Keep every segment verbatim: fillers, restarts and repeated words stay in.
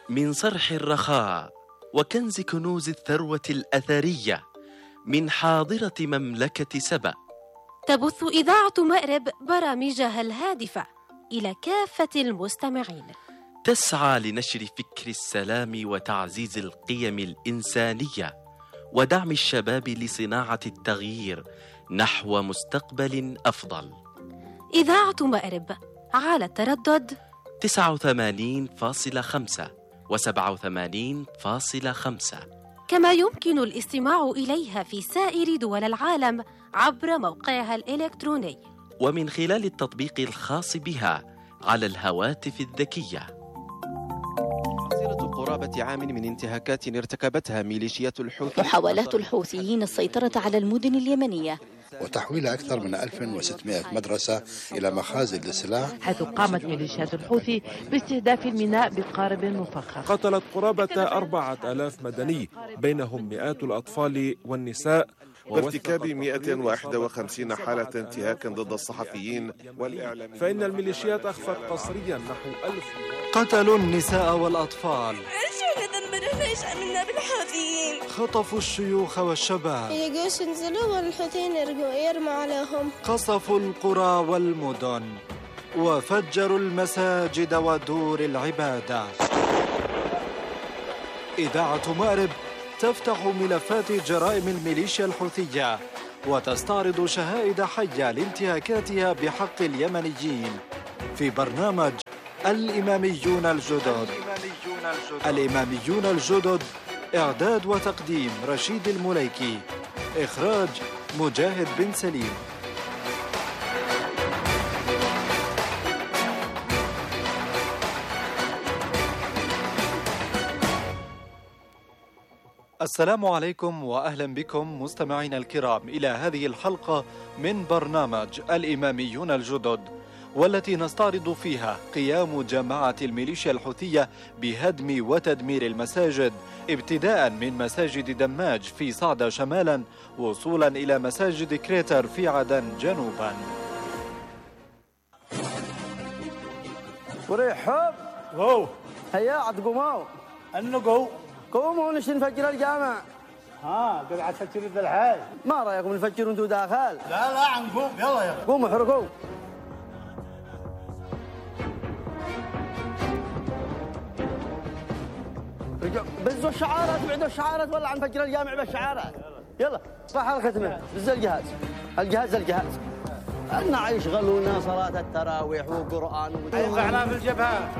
من صرح الرخاء وكنز كنوز الثروة الأثرية من حاضرة مملكة سبأ، تبث إذاعة مأرب برامجها الهادفة إلى كافة المستمعين، تسعى لنشر فكر السلام وتعزيز القيم الإنسانية ودعم الشباب لصناعة التغيير نحو مستقبل أفضل. إذاعة مأرب على التردد تسعة وثمانين فاصلة خمسة وسبعة وثمانين فاصلة خمسة، كما يمكن الاستماع إليها في سائر دول العالم عبر موقعها الإلكتروني ومن خلال التطبيق الخاص بها على الهواتف الذكية. حصيلة قرابة عام من انتهاكات ارتكبتها ميليشيات الحوثي، محاولات الحوثيين السيطرة على المدن اليمنية وتحويل أكثر من ألف وستمائة مدرسة إلى مخازن للسلاح، حيث قامت ميليشيات الحوثي باستهداف الميناء بقارب مفخخ. قتلت قرابة أربعة آلاف مدني بينهم مئات الأطفال والنساء، وارتكاب مئة وواحد وخمسين حالة انتهاك ضد الصحفيين والإعلاميين. فإن الميليشيات أخفت قسريا نحو ألف. قتلوا النساء والأطفال. شو ذنبنا؟ ليش عملنا بالحوثيين؟ خطفوا الشيوخ والشباب. يجوش ينزلوا والحوثيين يرموا عليهم. قصفوا القرى والمدن وفجروا المساجد ودور العبادة. إذاعة مأرب تفتح ملفات جرائم الميليشيا الحوثية وتستعرض شهائد حية لانتهاكاتها بحق اليمنيين في برنامج الإماميون الجدد. الإماميون الجدد، إعداد وتقديم رشيد المليكي، إخراج مجاهد بن سليم. السلام عليكم وأهلا بكم مستمعينا الكرام إلى هذه الحلقة من برنامج الإماميون الجدد، والتي نستعرض فيها قيام جماعة الميليشيا الحوثية بهدم وتدمير المساجد، ابتداء من مساجد دماج في صعدة شمالا وصولا إلى مساجد كريتر في عدن جنوبا. وريحب واو هيا عاد قوموا النقو قوموا ونش نفجر الجامع. ها قاعد تفجر ذا الحال؟ ما رايكم نفجر انتوا داخل؟ لا لا عنقوم يلا يلا قوموا احرقوا. بزوا الشعارات وعدوا الشعارات ولا نفجر الجامع بالشعارات. يلا صح الختمه بز الجهاز الجهاز الجهاز أنا يشغلونا صلاة التراويح وقرآن يطلعنا في الجبهة.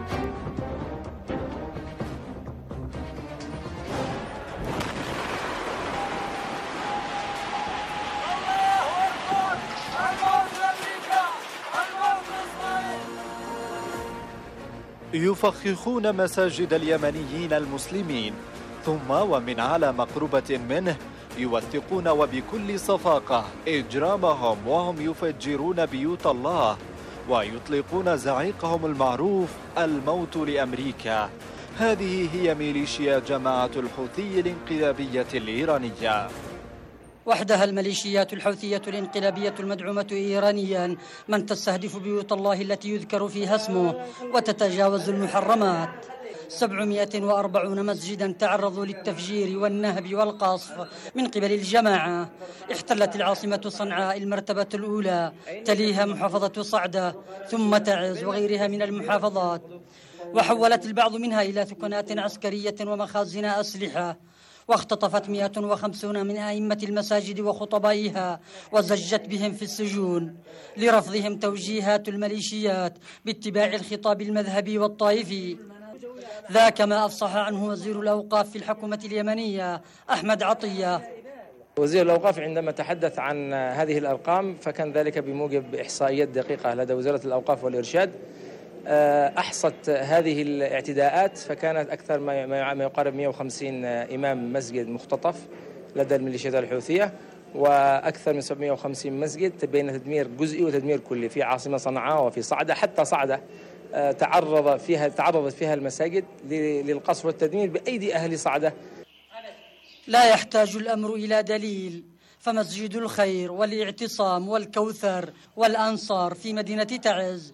يفخخون مساجد اليمنيين المسلمين، ثم ومن على مقربة منه يوثقون وبكل صفاقة إجرامهم وهم يفجرون بيوت الله ويطلقون زعيقهم المعروف الموت لأمريكا. هذه هي ميليشيا جماعة الحوثي الانقلابية الإيرانية. وحدها الميليشيات الحوثية الانقلابية المدعومة إيرانيا من تستهدف بيوت الله التي يذكر فيها اسمه وتتجاوز المحرمات. سبعمائة وأربعين مسجدا تعرضوا للتفجير والنهب والقصف من قبل الجماعة. احتلت العاصمة صنعاء المرتبة الأولى، تليها محافظة صعدة ثم تعز وغيرها من المحافظات، وحولت البعض منها إلى ثكنات عسكرية ومخازن أسلحة، واختطفت مئة وخمسين من أئمة المساجد وخطبائها وزجت بهم في السجون لرفضهم توجيهات الميليشيات باتباع الخطاب المذهبي والطائفي. ذاك ما أفصح عنه وزير الأوقاف في الحكومة اليمنية أحمد عطية. وزير الأوقاف عندما تحدث عن هذه الأرقام فكان ذلك بموجب إحصائيات دقيقة لدى وزارة الأوقاف والإرشاد، أحصت هذه الاعتداءات فكانت أكثر ما يقارب مئة وخمسين إمام مسجد مختطف لدى الميليشيات الحوثية، وأكثر من سبعمائة وخمسين مسجد بين تدمير جزئي وتدمير كلي في عاصمة صنعاء وفي صعدة. حتى صعدة تعرض فيها تعرضت فيها المساجد للقصف والتدمير بأيدي أهل صعدة. لا يحتاج الأمر إلى دليل، فمسجد الخير والاعتصام والكوثر والأنصار في مدينة تعز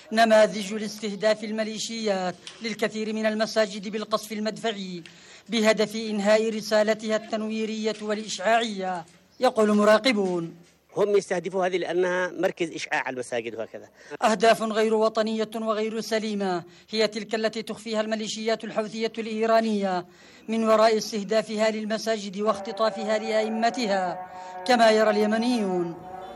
نماذج لاستهداف الميليشيات للكثير من المساجد بالقصف المدفعي بهدف إنهاء رسالتها التنويرية والإشعاعية. يقول مراقبون: هم يستهدفوا هذه لأنها مركز إشعاع المساجد وهكذا. أهداف غير وطنية وغير سليمة هي تلك التي تخفيها الميليشيات الحوثية الإيرانية من وراء استهدافها للمساجد واختطافها لأئمتها كما يرى اليمنيون.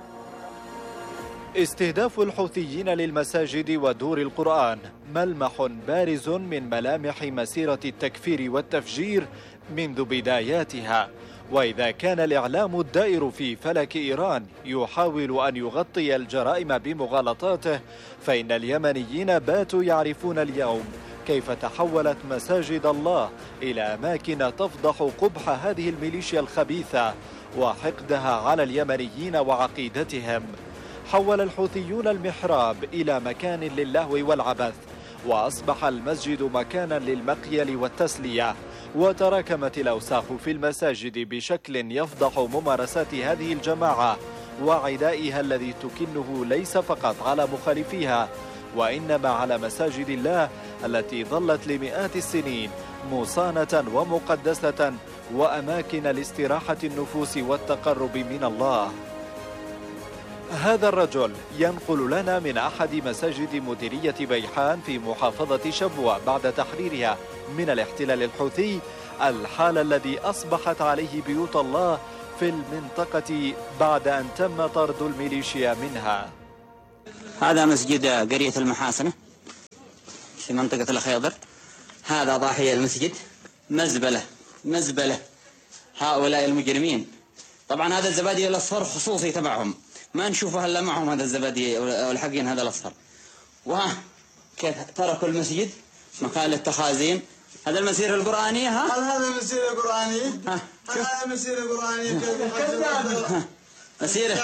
استهداف الحوثيين للمساجد ودور القرآن ملمح بارز من ملامح مسيرة التكفير والتفجير منذ بداياتها. وإذا كان الإعلام الدائر في فلك إيران يحاول أن يغطي الجرائم بمغالطاته، فإن اليمنيين باتوا يعرفون اليوم كيف تحولت مساجد الله إلى أماكن تفضح قبح هذه الميليشيا الخبيثة وحقدها على اليمنيين وعقيدتهم. حول الحوثيون المحراب إلى مكان للهو والعبث، وأصبح المسجد مكانا للمقيل والتسلية، وتراكمت الأوساخ في المساجد بشكل يفضح ممارسات هذه الجماعة وعدائها الذي تكنه ليس فقط على مخالفيها وإنما على مساجد الله التي ظلت لمئات السنين مصانة ومقدسة وأماكن لاستراحة النفوس والتقرب من الله. هذا الرجل ينقل لنا من أحد مساجد مديرية بيحان في محافظة شبوة بعد تحريرها من الاحتلال الحوثي الحال الذي أصبحت عليه بيوت الله في المنطقة بعد أن تم طرد الميليشيا منها. هذا مسجد قرية المحاسنة في منطقة الخيضر. هذا ضاحية المسجد، مزبلة مزبلة هؤلاء المجرمين. طبعا هذا الزبادي الأصفر خصوصي تبعهم، ما نشوفه إلا معهم هذا الزبادي والحقين هذا الأصفر. وها كيف تركوا المسجد مكان للتخازين. هذا المسيرة القرآنية. ها هل هذا المسيرة القرآنية؟ ها هل هذا المسيرة القرآنية؟ مسيرة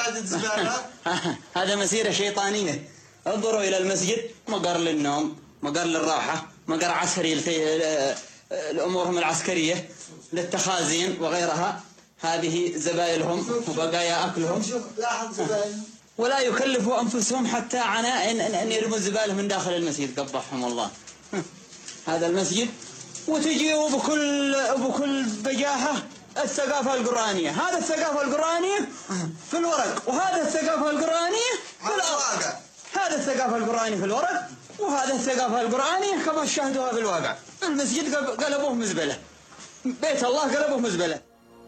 هذا مسيرة شيطانية. انظروا إلى المسجد مقر للنوم، مقر للراحة، مقر عسكري لأمورهم العسكرية، للتخازين وغيرها. هذه زبائلهم وبقايا أكلهم، ولا يكلفوا أنفسهم حتى عناء أن يرموا الزبالة من داخل المسجد قبحهم الله. هذا المسجد وتجيوا بكل بكل بجاحة الثقافة القرآنية. هذا الثقافة القرآنية في الورق، وهذا الثقافة القرآنية في الواقع. هذا الثقافة القرآنية في الورق، وهذا الثقافة القرآنية كما شاهدوها في الواقع. المسجد قلبوه مزبلة، بيت الله قلبوه مزبلة.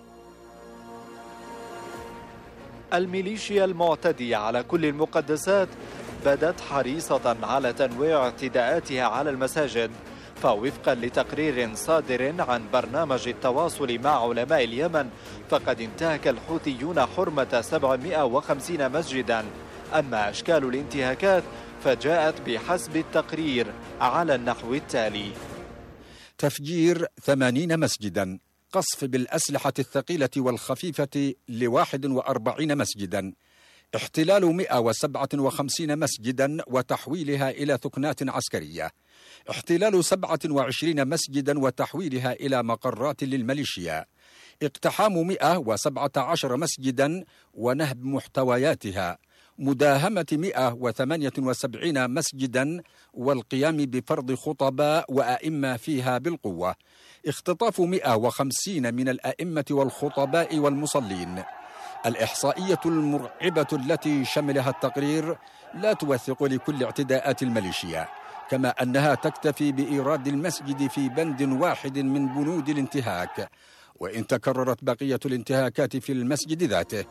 الميليشيا المعتدية على كل المقدسات بدت حريصة على تنويع اعتداءاتها على المساجد. فوفقا لتقرير صادر عن برنامج التواصل مع علماء اليمن، فقد انتهك الحوثيون حرمة سبعمئة وخمسين مسجدا. أما أشكال الانتهاكات فجاءت بحسب التقرير على النحو التالي: تفجير ثمانين مسجدا، قصف بالأسلحة الثقيلة والخفيفة لواحد وأربعين مسجدا، احتلال مئة وسبعة وخمسين مسجدا وتحويلها إلى ثكنات عسكرية، احتلال سبعة وعشرين مسجدا وتحويلها إلى مقرات للميليشيا، اقتحام مئة وسبعة عشر مسجدا ونهب محتوياتها، مداهمة مئة وثمانية وسبعين مسجدا والقيام بفرض خطباء وأئمة فيها بالقوة، اختطاف مئة وخمسين من الأئمة والخطباء والمصلين. الإحصائية المرعبة التي شملها التقرير لا توثق لكل اعتداءات الميليشيا، كما أنها تكتفي بإيراد المسجد في بند واحد من بنود الانتهاك، وإن تكررت بقية الانتهاكات في المسجد ذاته.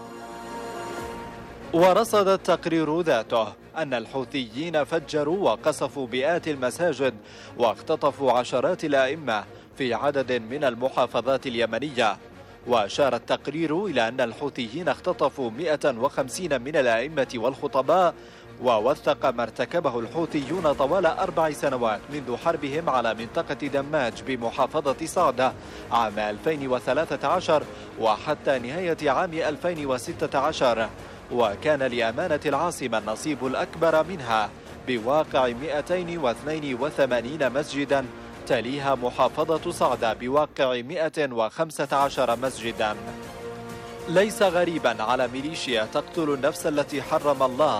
ورصد التقرير ذاته أن الحوثيين فجروا وقصفوا مئات المساجد واختطفوا عشرات الأئمة في عدد من المحافظات اليمنية. وأشار التقرير إلى أن الحوثيين اختطفوا مئة وخمسين من الأئمة والخطباء، ووثق ما ارتكبه الحوثيون طوال أربع سنوات منذ حربهم على منطقة دماج بمحافظة صعدة عام ألفين وثلاثة عشر وحتى نهاية عام ألفين وستة عشر، وكان لأمانة العاصمة النصيب الأكبر منها بواقع مئتين واثنين وثمانين مسجدا، تليها محافظة صعدة بواقع مئة وخمسة عشر مسجدا. ليس غريبا على ميليشيا تقتل النفس التي حرم الله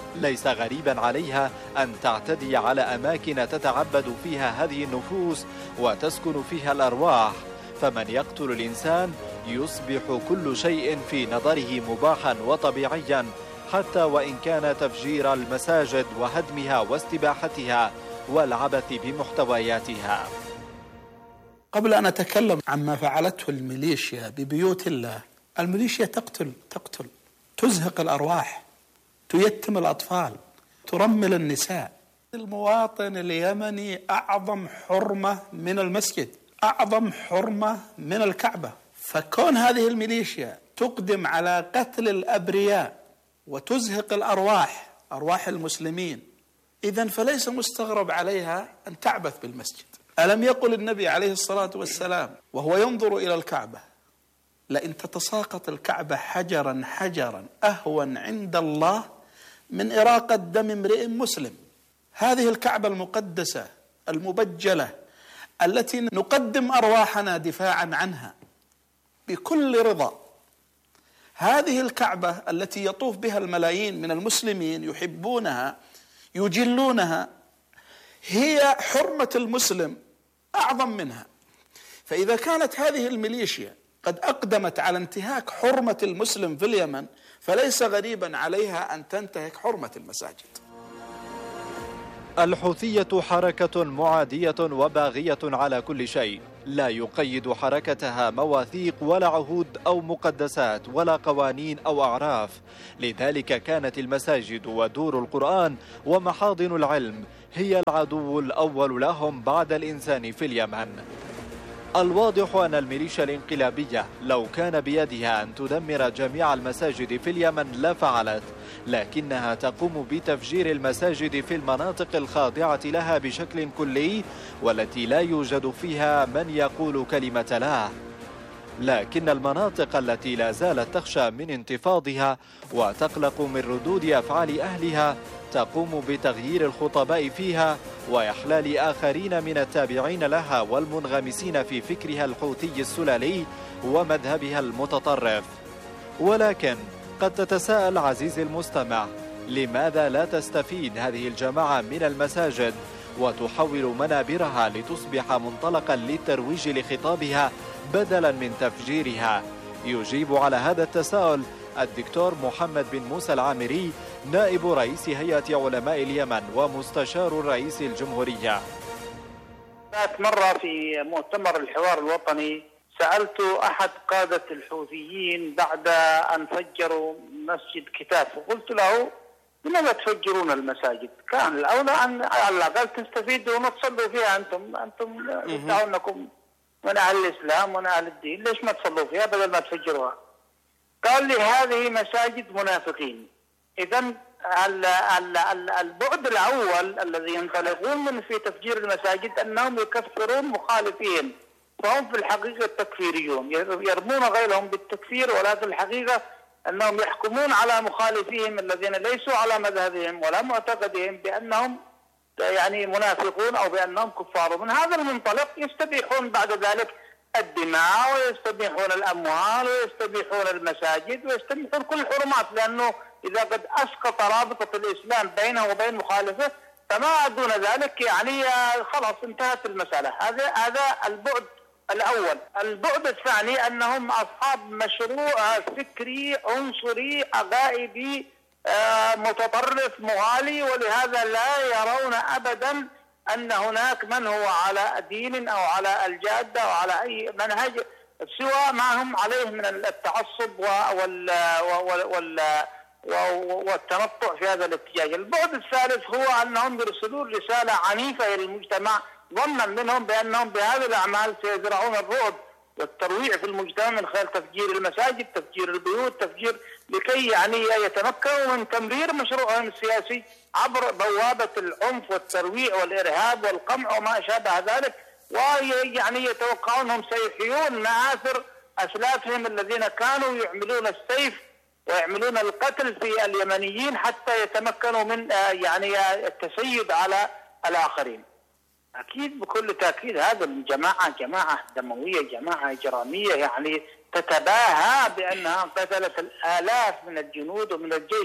ليس غريبا عليها أن تعتدي على أماكن تتعبد فيها هذه النفوس وتسكن فيها الأرواح، فمن يقتل الإنسان يصبح كل شيء في نظره مباحا وطبيعيا، حتى وإن كان تفجير المساجد وهدمها واستباحتها والعبث بمحتوياتها. قبل أن أتكلم عما فعلته الميليشيا ببيوت الله، الميليشيا تقتل تقتل تزهق الأرواح، تيتم الأطفال، ترمل النساء. المواطن اليمني أعظم حرمة من المسجد، أعظم حرمة من الكعبة، فكون هذه الميليشيا تقدم على قتل الأبرياء وتزهق الأرواح، أرواح المسلمين، إذن فليس مستغرب عليها أن تعبث بالمسجد. ألم يقل النبي عليه الصلاة والسلام وهو ينظر إلى الكعبة: لئن تتساقط الكعبة حجرا حجرا أهون عند الله من إراقة دم امرئ مسلم. هذه الكعبة المقدسة المبجلة التي نقدم أرواحنا دفاعا عنها بكل رضا، هذه الكعبة التي يطوف بها الملايين من المسلمين يحبونها يجلونها، هي حرمة المسلم أعظم منها. فإذا كانت هذه الميليشيا قد أقدمت على انتهاك حرمة المسلم في اليمن، فليس غريبا عليها أن تنتهك حرمة المساجد. الحوثية حركة معادية وباغية على كل شيء، لا يقيد حركتها مواثيق ولا عهود أو مقدسات ولا قوانين أو أعراف. لذلك كانت المساجد ودور القرآن ومحاضن العلم هي العدو الأول لهم بعد الإنسان في اليمن. الواضح أن الميليشيا الانقلابية لو كان بيدها أن تدمر جميع المساجد في اليمن لفعلت، لكنها تقوم بتفجير المساجد في المناطق الخاضعة لها بشكل كلي والتي لا يوجد فيها من يقول كلمة لا. لكن المناطق التي لا زالت تخشى من انتفاضها وتقلق من ردود أفعال أهلها تقوم بتغيير الخطباء فيها وإحلال آخرين من التابعين لها والمنغمسين في فكرها الحوثي السلالي ومذهبها المتطرف. ولكن قد تتساءل عزيزي المستمع، لماذا لا تستفيد هذه الجماعة من المساجد وتحول منابرها لتصبح منطلقا للترويج لخطابها بدلا من تفجيرها؟ يجيب على هذا التساؤل الدكتور محمد بن موسى العامري، نائب رئيس هيئة علماء اليمن ومستشار رئيس الجمهورية. ذات مرة في مؤتمر الحوار الوطني سألت أحد قادة الحوثيين بعد أن فجروا مسجد كتاف، وقلت له: لماذا تفجرون المساجد؟ كان الأولى أن على الأقل تستفيدوا وتصلوا فيها، أنتم أنتم تدعوا أنكم من أهل الإسلام ومن أهل الدين، ليش ما تصلوا فيها بدل ما تفجروها؟ قال لي: هذه مساجد منافقين. إذا البعد الأول الذي ينطلقون من في تفجير المساجد أنهم يكفرون مخالفين، فهم في الحقيقة تكفيريون، يرمون غيرهم بالتكفير، ولكن الحقيقة أنهم يحكمون على مخالفيهم الذين ليسوا على مذهبهم ولا معتقدهم بأنهم يعني منافقون أو بأنهم كفار. من هذا المنطلق يستبيحون بعد ذلك الدماء ويستبيحون الأموال ويستبيحون المساجد ويستبيحون كل الحرمات، لأنه إذا قد أسقط رابطة الإسلام بينه وبين مخالفه فما دون ذلك يعني خلاص انتهت المسألة. هذا هذا البعد الأول. البعد الثاني أنهم أصحاب مشروع فكري عنصري عقائدي متطرف مغالي، ولهذا لا يرون أبدا أن هناك من هو على دين أو على الجادة أو على أي منهج سوى ما هم عليه من التعصب وال وال والتنطع في هذا الاتجاه. البعد الثالث هو أنهم يرسلون رسالة عنيفة إلى المجتمع ظنا منهم بأنهم بهذه الأعمال سيزرعون الرعب والترويع في المجتمع من خلال تفجير المساجد، تفجير البيوت، تفجير لكي يعني يتمكنوا من تمرير مشروعهم السياسي عبر بوابة العنف والترويع والإرهاب والقمع وما شابه ذلك، ويعني يتوقعونهم سيحيون مآثر أسلافهم الذين كانوا يعملون السيف ويعملون القتل في اليمنيين حتى يتمكنوا من يعني التسيد على الآخرين. أكيد بكل تأكيد هذا الجماعة جماعة دموية، جماعة إجرامية، يعني تتباهى بأنها قتلت الآلاف من الجنود ومن الجيش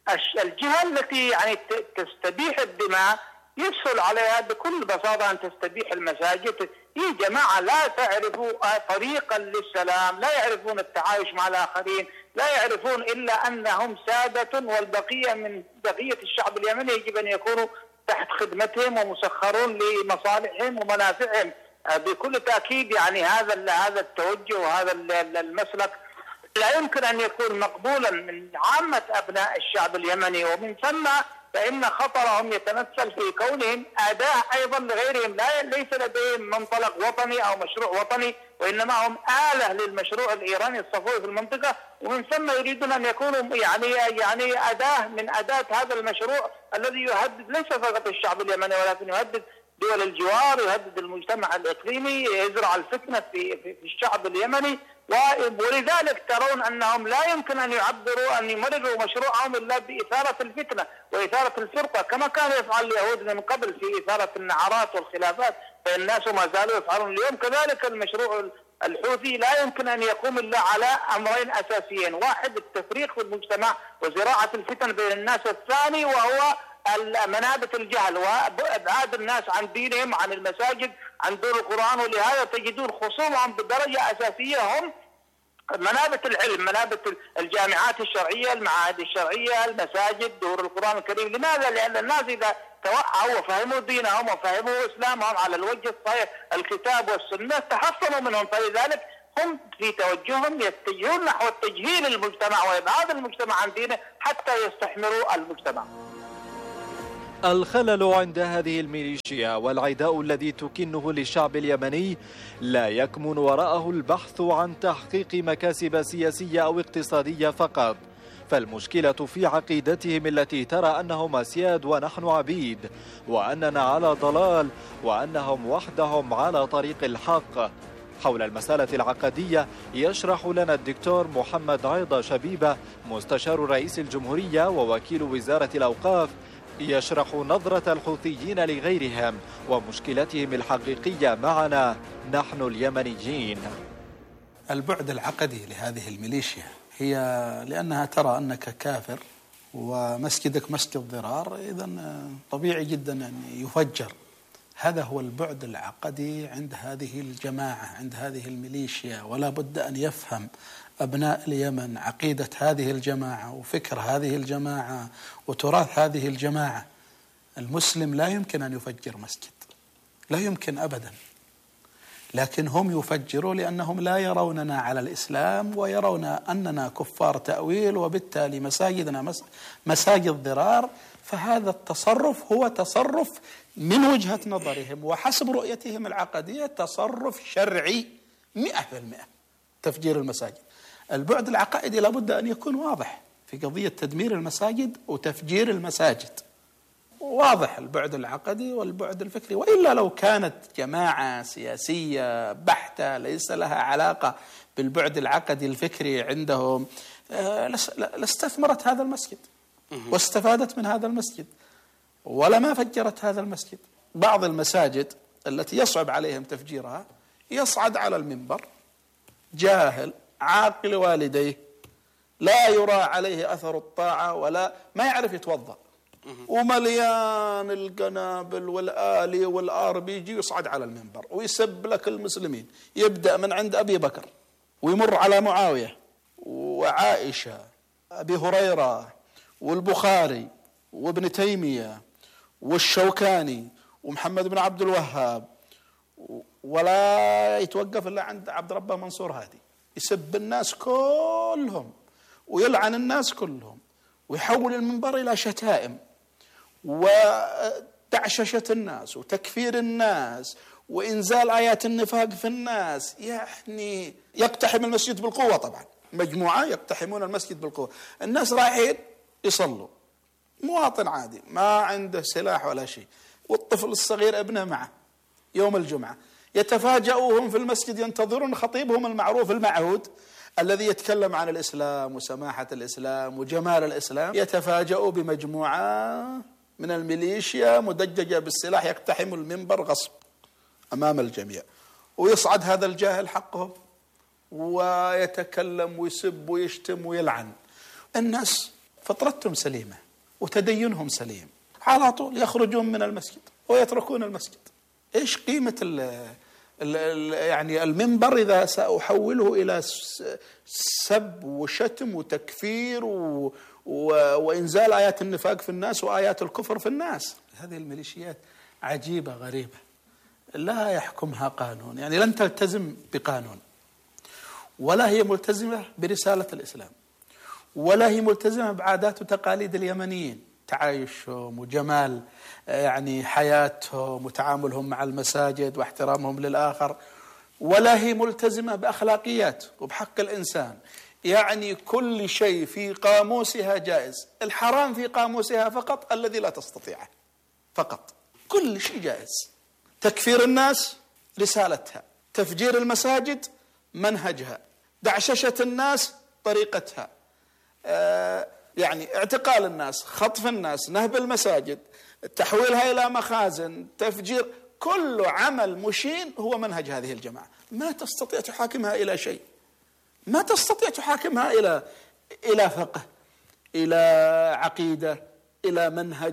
الجهة التي يعني تستبيح الدماء يسهل عليها بكل بساطة أن تستبيح المساجد. هي جماعة لا تعرف طريقا للسلام، لا يعرفون التعايش مع الآخرين، لا يعرفون إلا أنهم سادة والبقية من بقية الشعب اليمني يجب أن يكونوا تحت خدمتهم ومسخرون لمصالحهم ومنافعهم. بكل تأكيد يعني هذا هذا التوجه وهذا المسلك لا يمكن أن يكون مقبولا من عامة أبناء الشعب اليمني، ومن ثم فإن خطرهم يتمثل في كونهم أداة أيضا لغيرهم، لا ليس لديهم منطلق وطني أو مشروع وطني، وإنما هم آلة للمشروع الإيراني الصفوي في المنطقة، ومن ثم يريدون أن يكونوا يعني يعني أداة من أداة هذا المشروع الذي يهدد ليس فقط الشعب اليمني ولكن يهدد دول الجوار، يهدد المجتمع الإقليمي، يزرع الفتنة في في الشعب اليمني. ولذلك ترون أنهم لا يمكن أن يعبروا أن يمرروا مشروعهم إلا بإثارة الفتنة وإثارة الفرقة، كما كان يفعل اليهود من قبل في إثارة النعرات والخلافات، فالناس ما زالوا يفعلون اليوم. كذلك المشروع الحوثي لا يمكن أن يقوم إلا على أمرين أساسيين: واحد التفريق في المجتمع وزراعة الفتن بين الناس، والثاني وهو منابت الجهل وابعاد الناس عن دينهم، عن المساجد، عن دور القرآن. ولهذا تجدون خصومهم بدرجة أساسية هم منابت العلم، منابت الجامعات الشرعية، المعاهد الشرعية، المساجد، دور القرآن الكريم. لماذا؟ لأن الناس إذا توعوا وفهموا دينهم وفهموا إسلامهم على الوجه الصحيح الكتاب والسنة تحصلوا منهم، فلذلك هم في توجههم يتجهون نحو التجهيل المجتمع وإبعاد المجتمع عن دينه حتى يستحمروا المجتمع. الخلل عند هذه الميليشيا والعداء الذي تكنه للشعب اليمني لا يكمن وراءه البحث عن تحقيق مكاسب سياسية أو اقتصادية فقط، فالمشكلة في عقيدتهم التي ترى أنهم أسياد ونحن عبيد، وأننا على ضلال، وأنهم وحدهم على طريق الحق. حول المسألة العقدية يشرح لنا الدكتور محمد عيضة شبيبة مستشار رئيس الجمهورية ووكيل وزارة الأوقاف، يشرح نظرة الحوثيين لغيرهم ومشكلتهم الحقيقية معنا نحن اليمنيين. البعد العقدي لهذه الميليشيا هي لأنها ترى أنك كافر ومسجدك مسجد ضرار، إذن طبيعي جدا أن يفجر. هذا هو البعد العقدي عند هذه الجماعة، عند هذه الميليشيا. ولا بد أن يفهم أبناء اليمن عقيدة هذه الجماعة وفكر هذه الجماعة وتراث هذه الجماعة. المسلم لا يمكن أن يفجر مسجد، لا يمكن أبدا، لكن هم يفجروا لأنهم لا يروننا على الإسلام ويرون أننا كفار تأويل، وبالتالي مساجدنا مساجد ضرار. فهذا التصرف هو تصرف من وجهة نظرهم وحسب رؤيتهم العقدية تصرف شرعي مئة في المئة تفجير المساجد. البعد العقائدي لابد أن يكون واضح في قضية تدمير المساجد وتفجير المساجد، واضح البعد العقدي والبعد الفكري. وإلا لو كانت جماعة سياسية بحتة ليس لها علاقة بالبعد العقدي الفكري عندهم لاستثمرت هذا المسجد واستفادت من هذا المسجد ولا ما فجرت هذا المسجد. بعض المساجد التي يصعب عليهم تفجيرها يصعد على المنبر جاهل عاقل والديه لا يرى عليه أثر الطاعة ولا ما يعرف يتوضأ ومليان القنابل والآلي والآر بي جي، يصعد على المنبر ويسب لك المسلمين، يبدأ من عند أبي بكر ويمر على معاوية وعائشة أبي هريرة والبخاري وابن تيمية والشوكاني ومحمد بن عبد الوهاب، ولا يتوقف إلا عند عبد ربه منصور هادي، يسب الناس كلهم ويلعن الناس كلهم ويحول المنبر إلى شتائم ودعششة الناس وتكفير الناس وإنزال آيات النفاق في الناس. يعني يقتحم المسجد بالقوة، طبعا مجموعة يقتحمون المسجد بالقوة، الناس رايحين يصلوا، مواطن عادي ما عنده سلاح ولا شيء، والطفل الصغير ابنه معه يوم الجمعة، يتفاجؤون في المسجد ينتظرون خطيبهم المعروف المعهود الذي يتكلم عن الإسلام وسماحة الإسلام وجمال الإسلام، يتفاجؤوا بمجموعة من الميليشيا مدججة بالسلاح يقتحم المنبر غصب أمام الجميع، ويصعد هذا الجاهل حقهم ويتكلم ويسب ويشتم ويلعن. الناس فطرتهم سليمة، وتدينهم سليم، على طول يخرجون من المسجد ويتركون المسجد. إيش قيمة ال ال يعني المنبر إذا سأحوله إلى سب وشتم وتكفير و و وإنزال آيات النفاق في الناس وآيات الكفر في الناس؟ هذه الميليشيات عجيبة غريبة، لا يحكمها قانون، يعني لن تلتزم بقانون، ولا هي ملتزمة برسالة الإسلام، ولا هي ملتزمة بعادات وتقاليد اليمنيين، تعايشهم وجمال يعني حياتهم وتعاملهم مع المساجد واحترامهم للآخر، ولا هي ملتزمة بأخلاقيات وبحق الإنسان. يعني كل شيء في قاموسها جائز، الحرام في قاموسها فقط الذي لا تستطيعه فقط، كل شيء جائز. تكفير الناس رسالتها، تفجير المساجد منهجها، دعششة الناس طريقتها، آه يعني اعتقال الناس، خطف الناس، نهب المساجد، تحويلها إلى مخازن، تفجير، كل عمل مشين هو منهج هذه الجماعة. ما تستطيع تحاكمها إلى شيء، ما تستطيع تحاكمها إلى إلى فقه، إلى عقيدة، إلى منهج.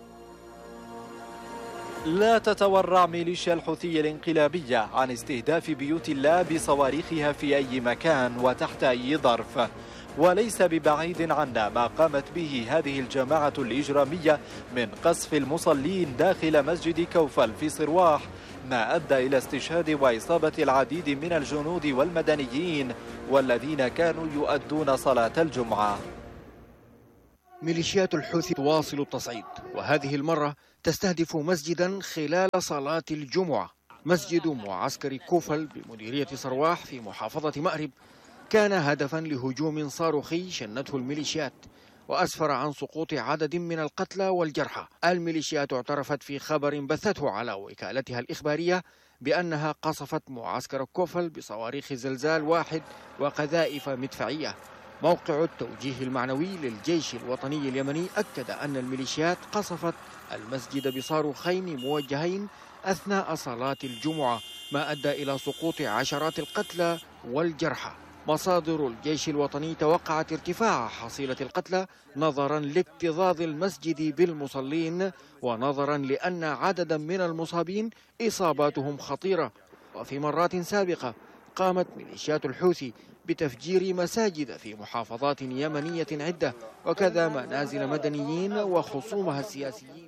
لا تتورع ميليشيا الحوثي الانقلابية عن استهداف بيوت الله بصواريخها في أي مكان وتحت أي ظرف، وليس ببعيد عنا ما قامت به هذه الجماعة الإجرامية من قصف المصلين داخل مسجد كوفل في صرواح، ما أدى إلى استشهاد وإصابة العديد من الجنود والمدنيين والذين كانوا يؤدون صلاة الجمعة. ميليشيات الحوثي تواصل التصعيد، وهذه المرة تستهدف مسجدا خلال صلاة الجمعة. مسجد معسكر كوفل بمديرية صرواح في محافظة مأرب كان هدفا لهجوم صاروخي شنته الميليشيات، وأسفر عن سقوط عدد من القتلى والجرحى. الميليشيات اعترفت في خبر بثته على وكالتها الإخبارية بأنها قصفت معسكر كوفل بصواريخ زلزال واحد وقذائف مدفعية. موقع التوجيه المعنوي للجيش الوطني اليمني أكد أن الميليشيات قصفت المسجد بصاروخين موجهين أثناء صلاة الجمعة، ما أدى إلى سقوط عشرات القتلى والجرحى. مصادر الجيش الوطني توقعت ارتفاع حصيلة القتلى نظرا لاكتظاظ المسجد بالمصلين، ونظرا لأن عددا من المصابين إصاباتهم خطيرة. وفي مرات سابقة قامت ميليشيات الحوثي بتفجير مساجد في محافظات يمنية عدة، وكذا منازل مدنيين وخصومها السياسيين.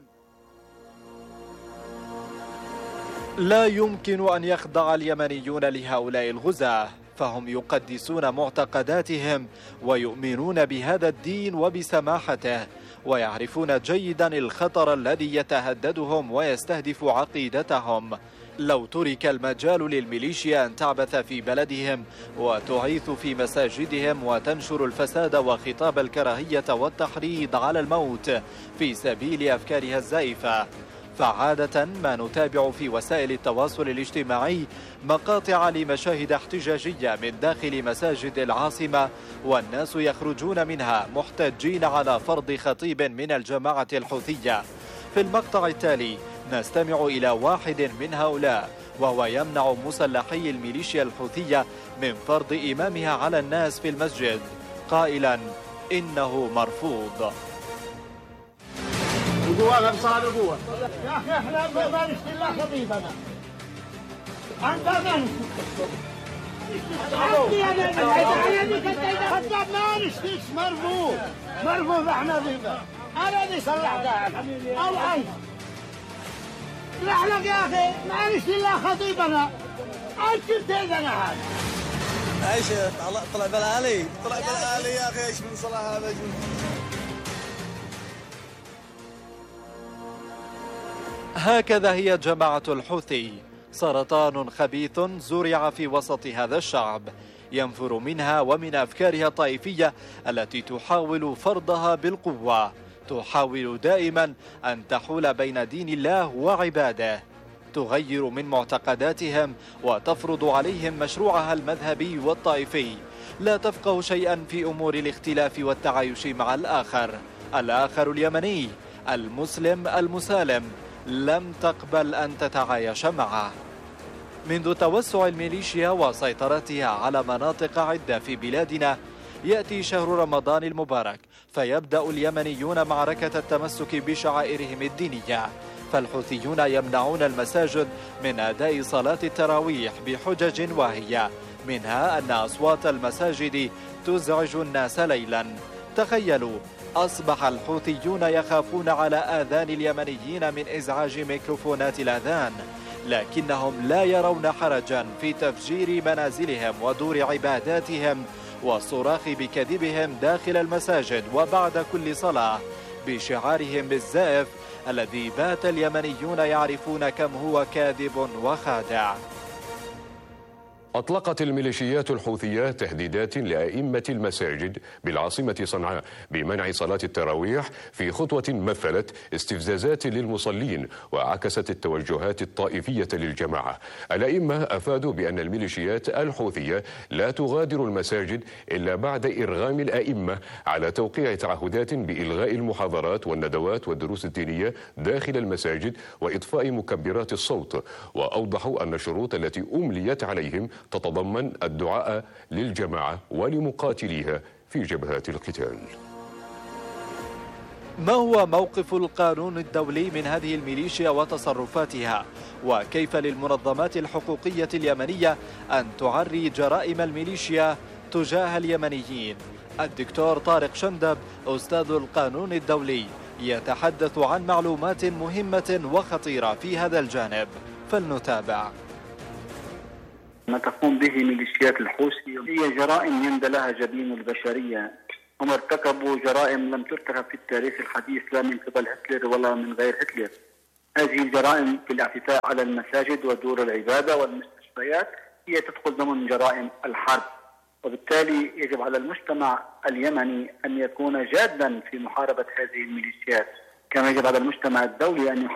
لا يمكن أن يخضع اليمنيون لهؤلاء الغزاة، فهم يقدسون معتقداتهم ويؤمنون بهذا الدين وبسماحته، ويعرفون جيدا الخطر الذي يتهددهم ويستهدف عقيدتهم. لو ترك المجال للميليشيا أن تعبث في بلدهم وتعيث في مساجدهم وتنشر الفساد وخطاب الكراهية والتحريض على الموت في سبيل أفكارها الزائفة، فعادة ما نتابع في وسائل التواصل الاجتماعي مقاطع لمشاهد احتجاجية من داخل مساجد العاصمة، والناس يخرجون منها محتجين على فرض خطيب من الجماعة الحوثية. في المقطع التالي نستمع إلى واحد من هؤلاء وهو يمنع مسلحي الميليشيا الحوثية من فرض إمامها على الناس في المسجد قائلا إنه مرفوض. القوة بصار القوة يا أخي احنا ما نشتي الله خطيبنا أنت ما نشتي خطاب ما نشتيش مرفوض مرفوض احنا فينا أنا اللي صلحتها أو عايز لحلق يا أخي ما نشتي الله خطيبنا أنت تيدنا هذا ايش طلع طلع بالآلي طلع بالآلي يا أخي ايش من صلاة هذا. هكذا هي جماعة الحوثي، سرطان خبيث زرع في وسط هذا الشعب، ينفر منها ومن أفكارها الطائفية التي تحاول فرضها بالقوة، تحاول دائما أن تحول بين دين الله وعباده، تغير من معتقداتهم وتفرض عليهم مشروعها المذهبي والطائفي، لا تفقه شيئا في أمور الاختلاف والتعايش مع الآخر، الآخر اليمني، المسلم المسالم، لم تقبل أن تتعايش معه. منذ توسع الميليشيا وسيطرتها على مناطق عدة في بلادنا، يأتي شهر رمضان المبارك، فيبدأ اليمنيون معركة التمسك بشعائرهم الدينية. فالحوثيون يمنعون المساجد من أداء صلاة التراويح بحجج واهية، منها أن أصوات المساجد تزعج الناس ليلا. تخيلوا، أصبح الحوثيون يخافون على آذان اليمنيين من إزعاج ميكروفونات الأذان، لكنهم لا يرون حرجا في تفجير منازلهم ودور عباداتهم والصراخ بكذبهم داخل المساجد وبعد كل صلاة بشعارهم الزائف الذي بات اليمنيون يعرفون كم هو كاذب وخادع. أطلقت الميليشيات الحوثية تهديدات لأئمة المساجد بالعاصمة صنعاء بمنع صلاة التراويح في خطوة مثلت استفزازات للمصلين وعكست التوجهات الطائفية للجماعة. الأئمة أفادوا بأن الميليشيات الحوثية لا تغادر المساجد إلا بعد إرغام الأئمة على توقيع تعهدات بإلغاء المحاضرات والندوات والدروس الدينية داخل المساجد وإطفاء مكبرات الصوت، وأوضحوا أن الشروط التي أمليت عليهم تتضمن الدعاء للجماعة ولمقاتليها في جبهات القتال. ما هو موقف القانون الدولي من هذه الميليشيا وتصرفاتها؟ وكيف للمنظمات الحقوقية اليمنية أن تعري جرائم الميليشيا تجاه اليمنيين؟ الدكتور طارق شندب أستاذ القانون الدولي يتحدث عن معلومات مهمة وخطيرة في هذا الجانب، فلنتابع. ما تقوم به ميليشيات الحوثي هي جرائم يندى لها جبين البشرية. هم ارتكبوا جرائم لم ترتكب في التاريخ الحديث لا من قبل هتلر ولا من غير هتلر. هذه الجرائم في الاعتداء على المساجد ودور العبادة والمستشفيات هي تدخل ضمن جرائم الحرب، وبالتالي يجب على المجتمع اليمني أن يكون جادا في محاربة هذه الميليشيات، كما يجب على المجتمع الدولي أن